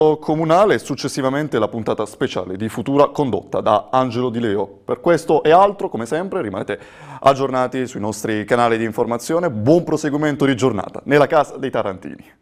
comunale e successivamente la puntata speciale di Futura condotta da Angelo Di Leo. Per questo e altro, come sempre, rimanete aggiornati sui nostri canali di informazione. Buon proseguimento di giornata nella casa dei Tarantini.